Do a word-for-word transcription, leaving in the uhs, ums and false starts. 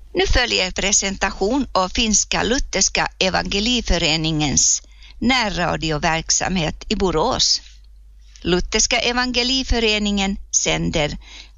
Nu följer presentation av Finska Lutherska Evangeliföreningens närradioverksamhet i Borås. Lutherska Evangeliföreningen sänder